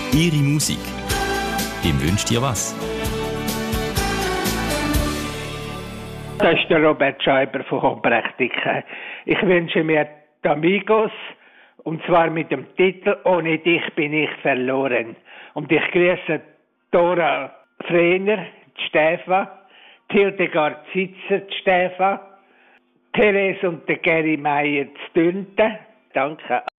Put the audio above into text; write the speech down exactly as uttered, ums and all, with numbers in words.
Ihre Musik. Wem wünscht ihr was? Das ist der Robert Scheiber von Hobbrechtiken. Ich wünsche mir die Amigos, und zwar mit dem Titel «Ohne dich bin ich verloren». Und ich grüße Dora Frehner, die Stefan, Hildegard Zitzer, die Stefan, Therese und der Gary Meyer, die Dünte. Danke.